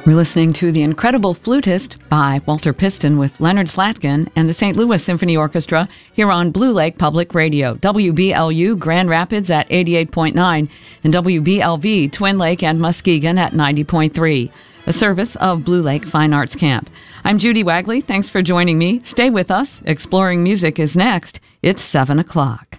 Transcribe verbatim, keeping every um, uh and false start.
We're listening to The Incredible Flutist by Walter Piston with Leonard Slatkin and the Saint Louis Symphony Orchestra here on Blue Lake Public Radio, W B L U Grand Rapids at eighty-eight point nine and W B L V Twin Lake and Muskegon at ninety point three, a service of Blue Lake Fine Arts Camp. I'm Judy Wagley. Thanks for joining me. Stay with us. Exploring Music is next. It's seven o'clock.